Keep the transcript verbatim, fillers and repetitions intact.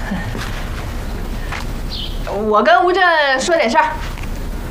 我跟吴震说点事儿。